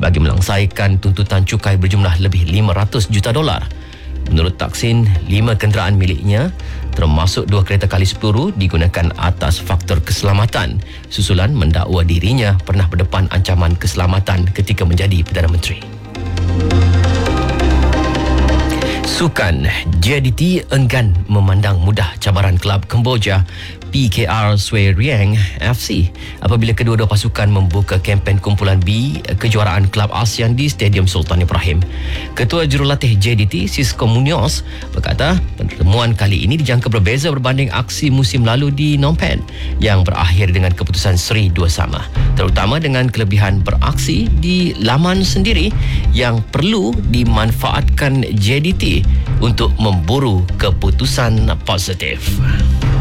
bagi melangsaikan tuntutan cukai berjumlah lebih $500 juta. Menurut Thaksin, 5 kenderaan miliknya termasuk 2 kereta kalis peluru digunakan atas faktor keselamatan susulan mendakwa dirinya pernah berdepan ancaman keselamatan ketika menjadi Perdana Menteri. Sukan, JDT enggan memandang mudah cabaran kelab Kemboja PKR Sui Rieng FC apabila kedua-dua pasukan membuka kempen kumpulan B kejuaraan kelab ASEAN di Stadium Sultan Ibrahim. Ketua Jurulatih JDT Cisco Munoz berkata pertemuan kali ini dijangka berbeza berbanding aksi musim lalu di Phnom Penh yang berakhir dengan keputusan seri 2-2, terutama dengan kelebihan beraksi di laman sendiri yang perlu dimanfaatkan JDT untuk memburu keputusan positif.